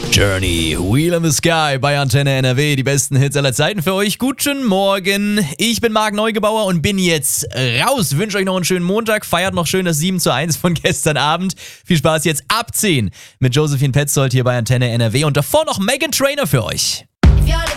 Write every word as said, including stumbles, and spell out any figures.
Journey, Wheel in the Sky bei Antenne N R W. Die besten Hits aller Zeiten für euch. Guten Morgen. Ich bin Marc Neugebauer und bin jetzt raus. Wünsche euch noch einen schönen Montag. Feiert noch schön das sieben zu eins von gestern Abend. Viel Spaß jetzt ab zehn mit Josephine Petzold hier bei Antenne N R W. Und davor noch Meghan Trainor für euch.